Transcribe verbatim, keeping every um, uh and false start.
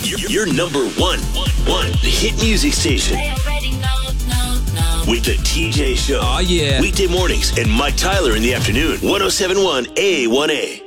Your, your number one, one, the hit music station. With the T J Show. Oh, yeah. Weekday mornings and Mike Tyler in the afternoon. one oh seven point one A one A.